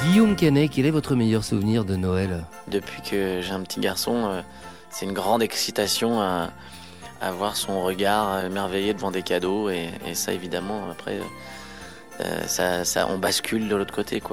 Guillaume Canet, quel est votre meilleur souvenir de Noël ? Depuis que j'ai un petit garçon, c'est une grande excitation à voir son regard émerveillé devant des cadeaux. Et ça, évidemment, après, on bascule de l'autre côté, quoi.